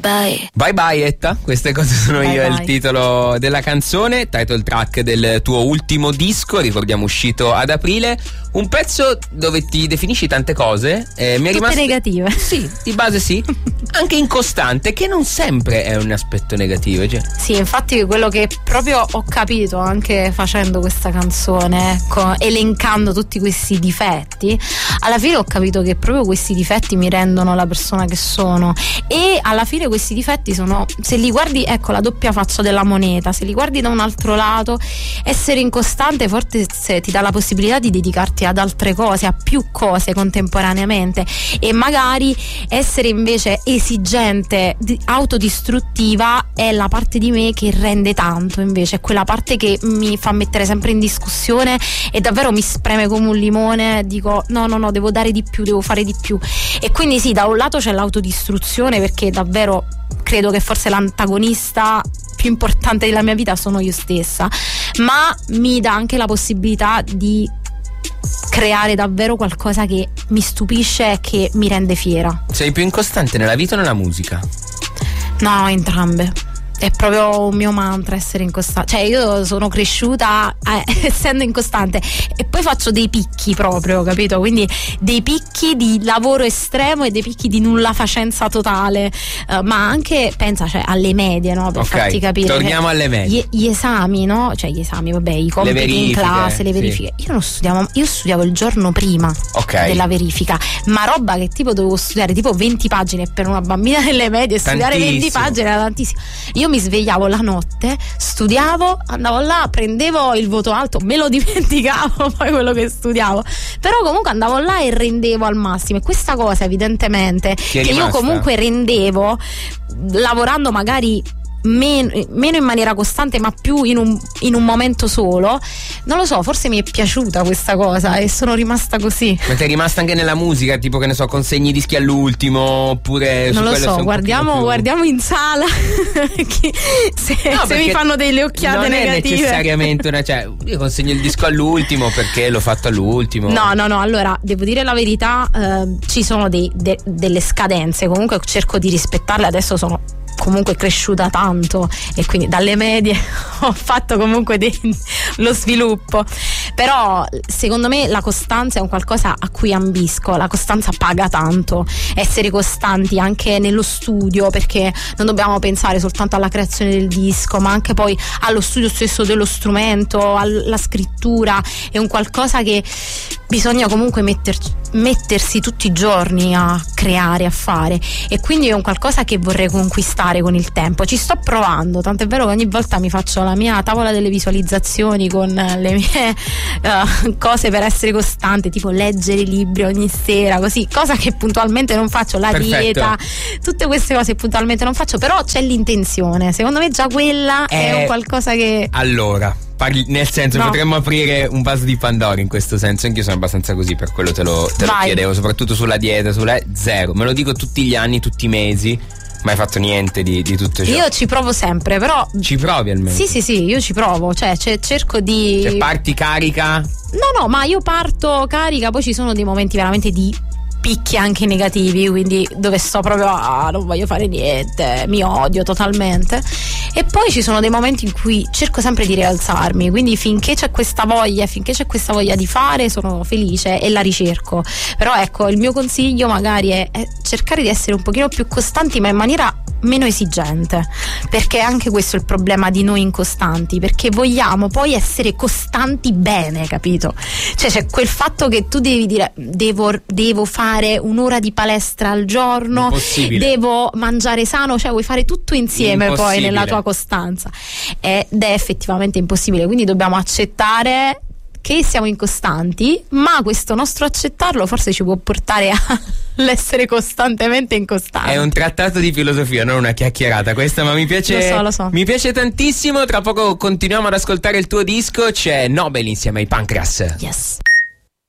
bye. Bye bye Etta, queste cose sono Bye io, è bye. il titolo della canzone, title track del tuo ultimo disco, ricordiamo uscito ad aprile, un pezzo dove ti definisci tante cose, mi è Tutte rimasto... negative. Sì, di base sì, anche incostante, che non sempre è un aspetto negativo, cioè. Sì, infatti quello che proprio ho capito anche facendo questa canzone, ecco, elencando tutti questi difetti, alla fine ho capito che proprio questi difetti mi rendono la persona che sono, e alla fine questi difetti sono, se li guardi, ecco, la doppia faccia della moneta, se li guardi da un altro lato, essere incostante forse ti dà la possibilità di dedicarti ad altre cose, a più cose contemporaneamente, e magari essere invece esigente, autodistruttiva è la parte di me che rende tanto, invece è quella parte che mi fa mettere sempre in discussione e davvero mi spreme come un limone, dico no, devo dare di più, devo fare di più. E quindi sì, da un lato c'è l'autodistruzione, perché davvero credo che forse l'antagonista più importante della mia vita sono io stessa, ma mi dà anche la possibilità di creare davvero qualcosa che mi stupisce e che mi rende fiera. Sei più incostante nella vita o nella musica? No, entrambe. È proprio un mio mantra essere incostante. Cioè, io sono cresciuta essendo incostante, e poi faccio dei picchi proprio, capito? Quindi dei picchi di lavoro estremo e dei picchi di nulla facenza totale, ma anche pensa, cioè, alle medie, no? Per farti capire. Torniamo alle medie. Gli esami, no? Cioè gli esami, vabbè, i compiti in classe, le verifiche. Sì. Io non studiavo, io studiavo il giorno prima della verifica, ma roba che tipo dovevo studiare tipo 20 pagine per una bambina delle medie, studiare 20 pagine era tantissimo. Io mi svegliavo la notte, studiavo, andavo là, prendevo il voto alto, me lo dimenticavo poi quello che studiavo, però comunque andavo là e rendevo al massimo. E questa cosa evidentemente che io comunque rendevo lavorando magari meno in maniera costante, ma più in un momento solo, non lo so, forse mi è piaciuta questa cosa e sono rimasta così. Ma ti è rimasta anche nella musica, tipo, che ne so, consegni i dischi all'ultimo, oppure non su lo so, guardiamo in sala se mi fanno delle occhiate negative. Non è necessariamente cioè, io consegno il disco all'ultimo perché l'ho fatto all'ultimo. No, allora devo dire la verità, ci sono delle scadenze, comunque cerco di rispettarle. Adesso sono comunque cresciuta tanto e quindi dalle medie ho fatto comunque lo sviluppo, però secondo me la costanza è un qualcosa a cui ambisco. La costanza paga tanto, essere costanti anche nello studio, perché non dobbiamo pensare soltanto alla creazione del disco, ma anche poi allo studio stesso dello strumento, alla scrittura. È un qualcosa che bisogna comunque mettersi tutti i giorni a creare, a fare, e quindi è un qualcosa che vorrei conquistare con il tempo. Ci sto provando, tant'è vero che ogni volta mi faccio la mia tavola delle visualizzazioni con le mie cose per essere costante, tipo leggere libri ogni sera, così, cosa che puntualmente non faccio, la dieta, tutte queste cose puntualmente non faccio, però c'è l'intenzione. Secondo me già quella è un qualcosa che... Allora, nel senso, potremmo aprire un vaso di Pandora in questo senso. Anch'io sono abbastanza così, per quello te lo chiedevo, soprattutto sulla dieta, zero, me lo dico tutti gli anni, tutti i mesi. Mai fatto niente di tutto ciò. Io ci provo sempre, però. Ci provi almeno? Sì, io ci provo, cioè cerco di. Cioè parti carica? No, ma io parto carica, poi ci sono dei momenti veramente di picchi anche negativi, quindi dove sto proprio non voglio fare niente, mi odio totalmente, e poi ci sono dei momenti in cui cerco sempre di rialzarmi, quindi finché c'è questa voglia di fare, sono felice e la ricerco. Però ecco, il mio consiglio magari è cercare di essere un pochino più costanti, ma in maniera meno esigente, perché anche questo è il problema di noi incostanti, perché vogliamo poi essere costanti bene, capito? Cioè c'è quel fatto che tu devi dire devo fare un'ora di palestra al giorno, devo mangiare sano, cioè vuoi fare tutto insieme poi nella tua costanza, ed è effettivamente impossibile. Quindi dobbiamo accettare che siamo incostanti, ma questo nostro accettarlo forse ci può portare all'essere costantemente incostanti. È un trattato di filosofia, non una chiacchierata questa, ma mi piace. Lo so. Mi piace tantissimo. Tra poco continuiamo ad ascoltare il tuo disco. C'è Nobel insieme ai Pancras. Yes.